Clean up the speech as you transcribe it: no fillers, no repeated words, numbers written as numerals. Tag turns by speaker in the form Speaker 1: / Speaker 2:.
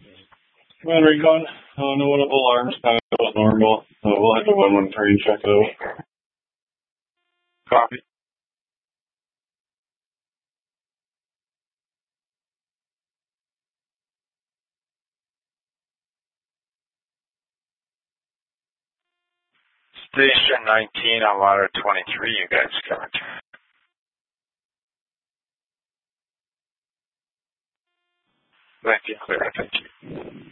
Speaker 1: Battery gone. No one of the alarms kind of normal. So we'll have to go in one and check it out. Copy.
Speaker 2: Station 19 on ladder 23, you guys coming through. Thank you, clear. Thank you.